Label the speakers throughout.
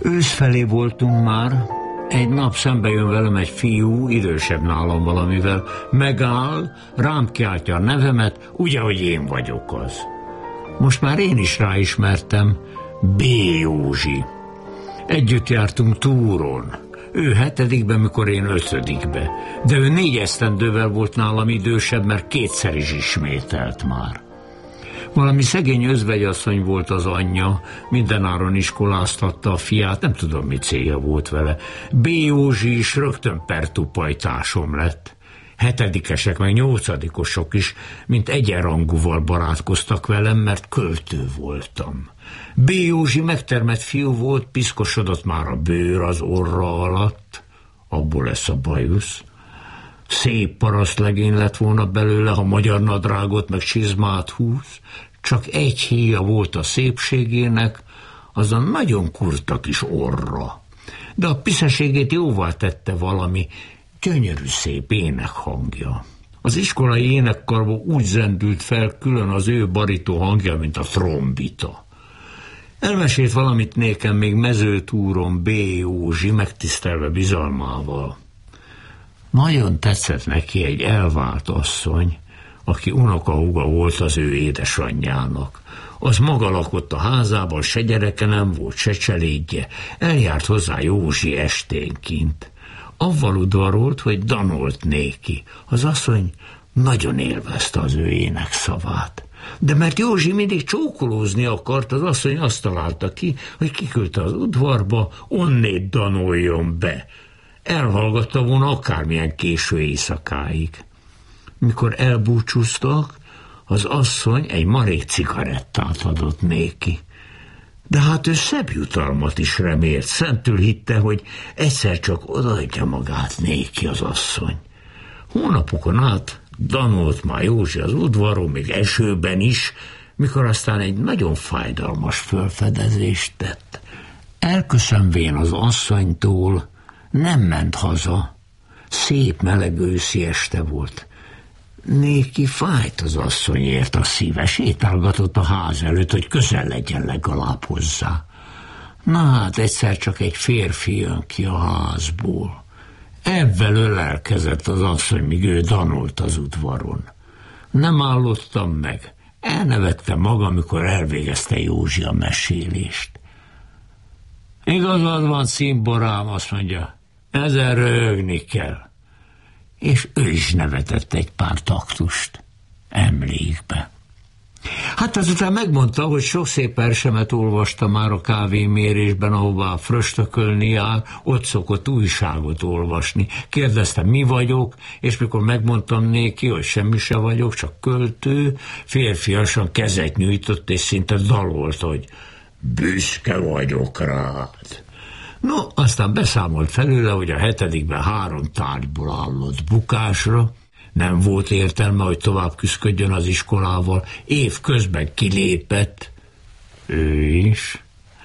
Speaker 1: Ősz felé voltunk már, egy nap szembe jön velem egy fiú, idősebb nálam valamivel, megáll, rám kiáltja a nevemet, úgy, ahogy én vagyok az. Most már én is ráismertem, B. Józsi. Együtt jártunk túron. Ő 7-ben, mikor én 5-be. De ő 4 esztendővel volt nálam idősebb, mert 2-szer is ismételt már. Valami szegény özvegyasszony volt az anyja, mindenáron iskoláztatta a fiát, nem tudom, mi célja volt vele. B. Józsi is rögtön pertupajtásom lett. 7-esek, meg 8-osok is, mint egyenrangúval barátkoztak velem, mert költő voltam. B. Józsi megtermett fiú volt, piszkosodott már a bőr az orra alatt, abból lesz a bajusz. Szép parasztlegény lett volna belőle, ha magyar nadrágot meg csizmát húz, csak egy híja volt a szépségének, az a nagyon kurta kis orra. De a piszeségét jóval tette valami gyönyörű szép énekhangja. Az iskolai énekkarban úgy zendült fel külön az ő barító hangja, mint a trombita. Elmesélt valamit nékem még mezőtúron B. Józsi, megtisztelve bizalmával. Nagyon tetszett neki egy elvált asszony, aki unokahúga volt az ő édesanyjának. Az maga lakott a házában, se gyereke nem volt, se cselédje. Eljárt hozzá Józsi esténként. Avval udvarolt, hogy danolt néki. Az asszony nagyon élvezte az ő énekszavát. De mert Józsi mindig csókolózni akart, az asszony azt találta ki, hogy kiküldte az udvarba, onnét danoljon be. Elhallgatta volna akármilyen késő éjszakáig. Mikor elbúcsúztak, az asszony egy marék cigarettát adott néki. De hát ő szebb jutalmat is remélt, szentül hitte, hogy egyszer csak odaadja magát néki az asszony. Hónapokon át danolt már Józsi az udvaron, még esőben is, mikor aztán egy nagyon fájdalmas felfedezést tett. Elköszönvén az asszonytól nem ment haza. Szép meleg őszi este volt. Néki fájt az asszonyért a szíve, sétálgatott a ház előtt, hogy közel legyen legalább hozzá. Na hát egyszer csak egy férfi jön ki a házból. Ebben ölelkezett az asszony, míg ő danolt az udvaron. Nem állottam meg. Elnevettem magam, amikor elvégezte Józsi a mesélést. Igazad van, cimborám, azt mondja, ezen röhögni kell. És ő is nevetett egy pár taktust emlékbe. Hát azután megmondta, hogy sok szép versemet olvasta már a kávémérésben, ahová fröstökölni jár, ott szokott újságot olvasni. Kérdeztem, mi vagyok, és mikor megmondtam néki, hogy semmi se vagyok, csak költő, férfiasan kezet nyújtott, és szinte dalolt, hogy büszke vagyok rád. No, aztán beszámolt felőle, hogy a 7-ben 3 tárgyból állott bukásra, nem volt értelme, hogy tovább küszködjön az iskolával, év közben kilépett, ő is,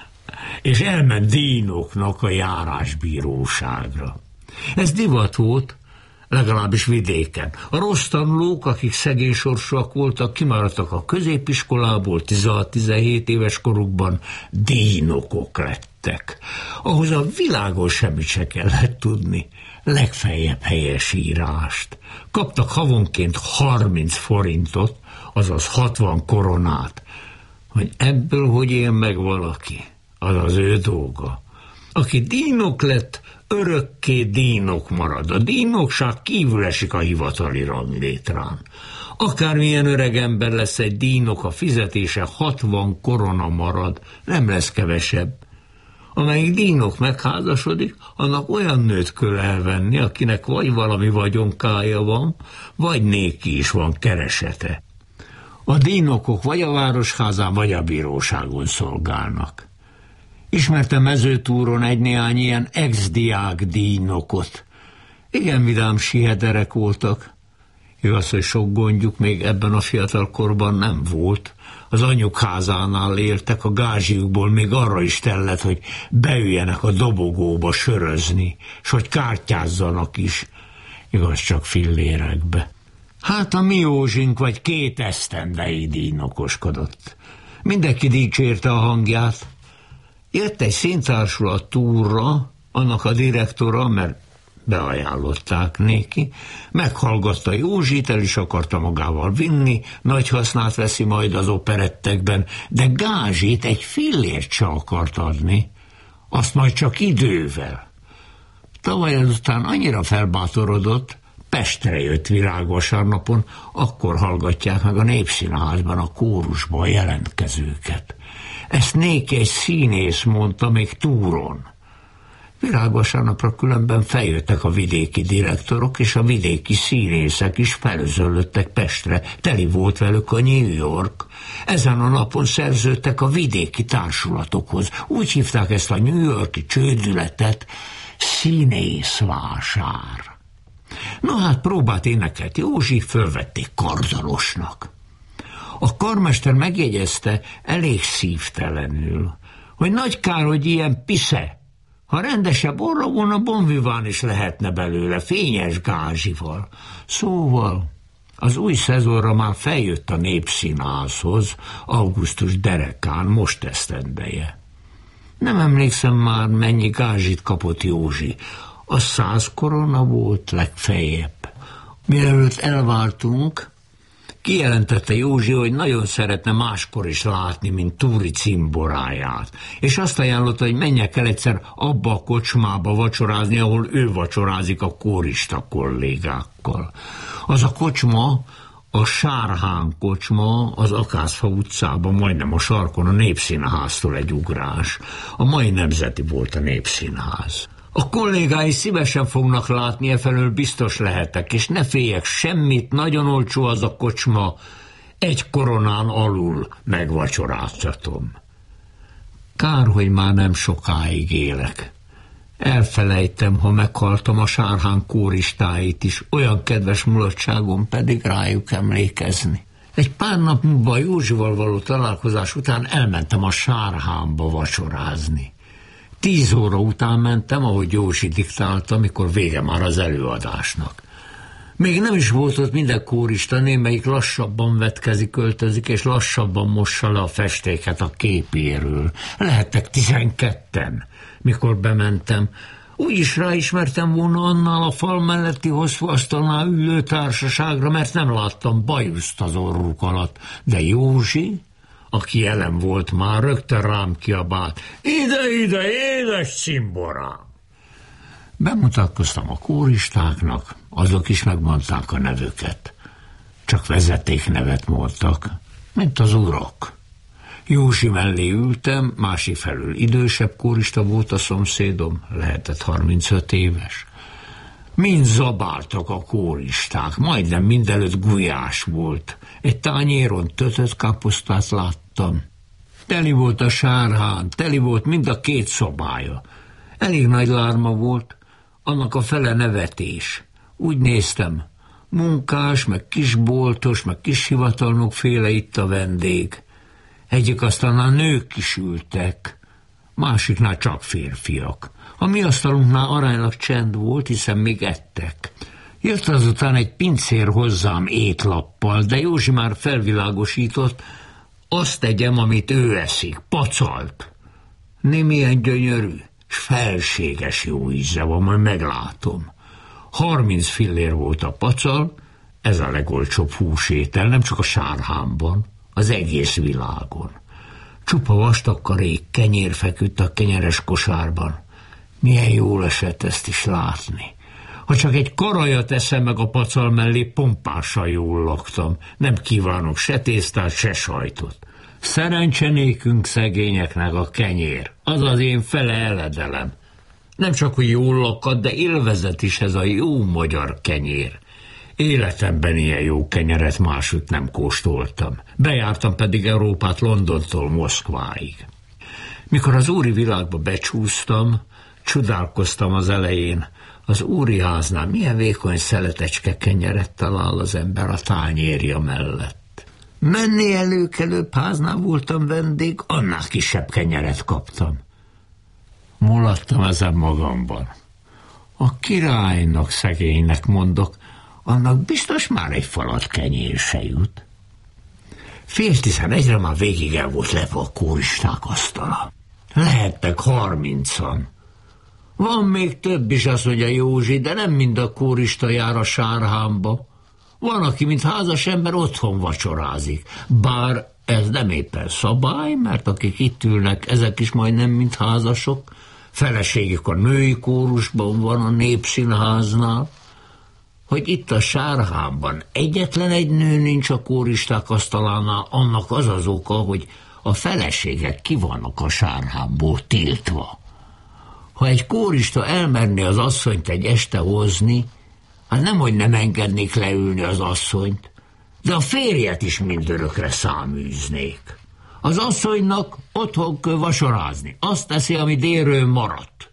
Speaker 1: és elment dínoknak a járásbíróságra. Ez divat volt, legalábbis vidéken. A rossz tanulók, akik szegény sorsúak voltak, kimaradtak a középiskolából 16-17 éves korukban, dínokok lettek. Ahhoz a világon semmit se kellett tudni, legfeljebb helyesírást. Kaptak havonként 30 forintot, azaz 60 koronát. Hogy ebből hogy él meg valaki, az az ő dolga. Aki dínok lett, örökké dínok marad. A dínokság kívül esik a hivatali ranglétrán. Akármilyen öreg ember lesz egy dínok, a fizetése 60 korona marad, nem lesz kevesebb. Amelyik dínok megházasodik, annak olyan nőt kell elvenni, akinek vagy valami vagyonkája van, vagy néki is van keresete. A dínokok vagy a városházán, vagy a bíróságon szolgálnak. Ismertem mezőtúron egy-néhány ilyen ex-diák dínokot. Igen vidám sihederek voltak. Igaz, hogy sok gondjuk még ebben a fiatal korban nem volt. Az anyjuk házánál éltek, a gázsiukból még arra is tellett, hogy beüljenek a dobogóba sörözni, s hogy kártyázzanak is. Igaz, csak fillérekbe. Hát a mi Józsink vagy 2 esztendei dínokoskodott. Mindenki dicsérte a hangját. Jött egy színtársulat túrra, annak a direktora, mert beajánlották néki, meghallgatta Józsit, el is akarta magával vinni, nagy hasznát veszi majd az operettekben, de gázsit egy fillért se akart adni, azt majd csak idővel. Tavaly ezután annyira felbátorodott, Pestre jött virágvasárnapon, akkor hallgatják meg a Népszínházban a kórusban jelentkezőket. Ezt néki egy színész mondta még túron. Virágvasárnapra különben feljöttek a vidéki direktorok, és a vidéki színészek is felözöllöttek Pestre, teli volt velük a New York. Ezen a napon szerződtek a vidéki társulatokhoz. Úgy hívták ezt a New Yorki csődületet, színészvásár. No hát próbát énekelt Józsi, fölvették kardalosnak. A karmester megjegyezte elég szívtelenül, hogy nagy kár, hogy ilyen pisze. Ha rendesebb orra volna, bonviván is lehetne belőle, fényes gázsival. Szóval az új szezonra már feljött a Népszínházhoz, augusztus derekán, most esztendeje. Nem emlékszem már, mennyi gázsit kapott Józsi. A 100 korona volt legfeljebb. Mielőtt elváltunk, kijelentette Józsi, hogy nagyon szeretne máskor is látni, mint Túri cimboráját, és azt ajánlotta, hogy menjek el egyszer abba a kocsmába vacsorázni, ahol ő vacsorázik a kórista kollégákkal. Az a kocsma, a Sárhán kocsma, az Akászfa utcában, majdnem a sarkon, a Népszínháztól egy ugrás. A mai Nemzeti volt a Népszínház. A kollégái szívesen fognak látni, efelől biztos lehetek, és ne féljek semmit, nagyon olcsó az a kocsma, 1 koronán alul megvacsoráztatom. Kár, hogy már nem sokáig élek. Elfelejtem, ha meghaltam a Sárhán kóristáit is, olyan kedves mulatságom pedig rájuk emlékezni. Egy pár nap múlva a Józsival való találkozás után elmentem a Sárhánba vacsorázni. 10 óra után mentem, ahogy Józsi diktálta, amikor vége már az előadásnak. Még nem is volt ott minden kórista, némelyik lassabban vetkezik, költözik, és lassabban mossa le a festéket a képéről. Lehettek 12-en, mikor bementem. Úgyis ráismertem volna annál a fal melletti hosszú asztalnál ülő társaságra, mert nem láttam bajuszt az orruk alatt. De Józsi, aki jelen volt már, rögtön rám kiabált: Ide, édes cimborám! Bemutatkoztam a kóristáknak, azok is megmondták a nevüket. Csak vezetéknevet mondtak, mint az urak. Józsi mellé ültem, másik felül idősebb kórista volt a szomszédom, lehetett 35 éves. Mind zabáltak a kóristák, majdnem mindenütt gulyás volt. Egy tányéron tötött káposztát láttam. Teli volt a Sárhán, teli volt mind a 2 szobája. Elég nagy lárma volt, annak a fele nevetés. Úgy néztem, munkás, meg kisboltos, meg kishivatalnok féle itt a vendég. Egyik asztalnál nők is ültek, másiknál csak férfiak. A mi asztalunknál aránylag csend volt, hiszen még ettek. Jött azután egy pincér hozzám étlappal, de Józsi már felvilágosított, azt tegyem, amit ő eszik, pacalt. Nem ilyen gyönyörű, s felséges jó íze van, majd meglátom. 30 fillér volt a pacal, ez a legolcsóbb húsétel, nem csak a Sárhánban, az egész világon. Csupa vastag karék kenyér feküdt a kenyeres kosárban. Milyen jól esett ezt is látni. Ha csak egy karajat eszem meg a pacal mellé, pompásan jól laktam. Nem kívánok se tésztát, se sajtot. Szerencsenékünk szegényeknek a kenyér, az az én fele eledelem. Nem csak, hogy jól lakad, de élvezet is ez a jó magyar kenyér. Életemben ilyen jó kenyeret máshogy nem kóstoltam. Bejártam pedig Európát Londontól Moszkváig. Mikor az úri világba becsúsztam, csodálkoztam az elején. Az úri háznál milyen vékony szeletecske kenyeret talál az ember a tányérja mellett. Menni előkelőbb háznál voltam vendég, annál kisebb kenyeret kaptam. Mulattam ezen magamban. A királynak, szegénynek mondok, annak biztos már egy falat kenyér se jut. 10:30 már végig el volt lepve a kóristák asztala. Lehet lettek 30-an. Van még több is, azt mondja Józsi, de nem mind a kórista jár a Sárhámba. Van, aki, mint házas ember, otthon vacsorázik. Bár ez nem éppen szabály, mert akik itt ülnek, ezek is majdnem mint házasok. Feleségük a női kórusban van, a Népszínháznál. Hogy itt a Sárhámban egyetlen egy nő nincs a kóristák asztalánál, annak az az oka, hogy a feleségek ki vannak a Sárhámból tiltva. Ha egy kórista elmerné az asszonyt egy este hozni, hát nemhogy nem engednék leülni az asszonyt, de a férjet is mindörökre száműznék. Az asszonynak otthon kell vacsorázni, azt teszi, ami délről maradt.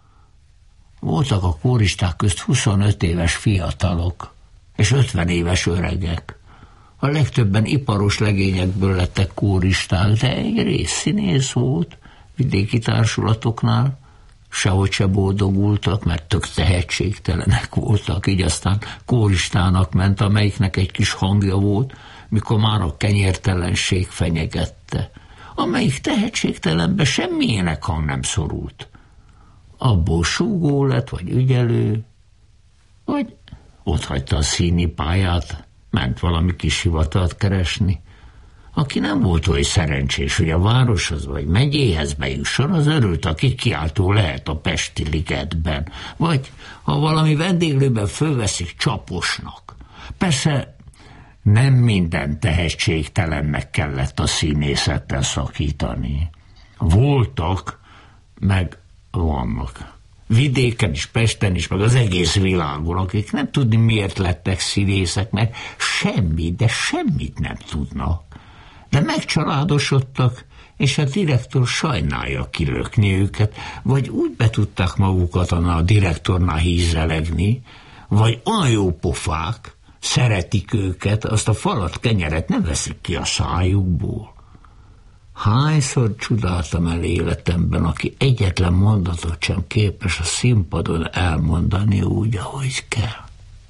Speaker 1: Voltak a kóristák közt 25 éves fiatalok, és 50 éves öregek. A legtöbben iparos legényekből lettek kóristák, de egy rész színész volt vidéki társulatoknál. Sehogy se boldogultak, mert tök tehetségtelenek voltak, így aztán kóristának ment, amelyiknek egy kis hangja volt, mikor már a kenyértelenség fenyegette. Amelyik tehetségtelenbe semmi énekhang nem szorult. Abból súgó lett, vagy ügyelő, vagy otthagyta a színi pályát, ment valami kis hivatalt keresni. Aki nem volt olyan szerencsés, hogy a városhoz vagy megyéhez bejusson, az örült, aki kiáltó lehet a Pesti ligetben, vagy ha valami vendéglőben fölveszik csaposnak. Persze nem minden tehetségtelennek kellett a színészettel szakítani. Voltak, meg vannak. Vidéken is, Pesten is, meg az egész világon, akik nem tudni miért lettek színészek, mert semmit, de semmit nem tudnak. De megcsaládosodtak, és a direktor sajnálja kilökni őket, vagy úgy be tudták magukat a direktornál hízelegni, vagy olyan jó pofák, szeretik őket, azt a falat kenyeret nem veszik ki a szájukból. Hányszor csodáltam el életemben, aki egyetlen mondatot sem képes a színpadon elmondani úgy, ahogy kell.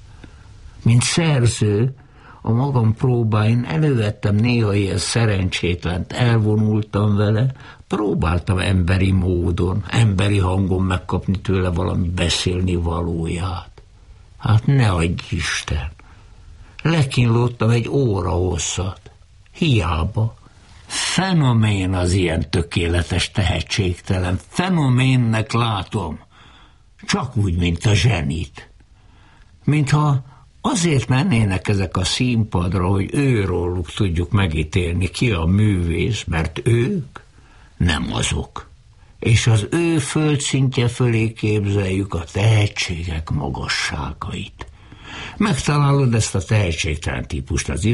Speaker 1: Mint szerző, a magam próbáin elővettem néha ilyen szerencsétlent, elvonultam vele, próbáltam emberi módon, emberi hangon megkapni tőle valami beszélni valóját. Hát ne adj Isten! Lekínlottam egy óra hosszat. Hiába. Fenomén az ilyen tökéletes tehetségtelen. Fenoménnek látom. Csak úgy, mint a zsenit. Mintha azért mennének ezek a színpadra, hogy őróluk tudjuk megítélni, ki a művész, mert ők nem azok. És az ő földszintje fölé képzeljük a tehetségek magasságait. Megtalálod ezt a tehetségtelen típust az